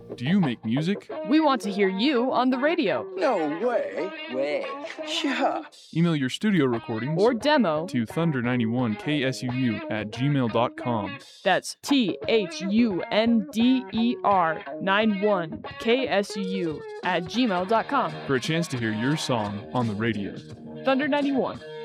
Do you make music? We want to hear you on the radio. No way. Yeah. Email your studio recordings Or demo to thunder91ksuu@gmail.com. That's THUNDER91KSUU@gmail.com. for a chance to hear your song on the radio. Thunder 91.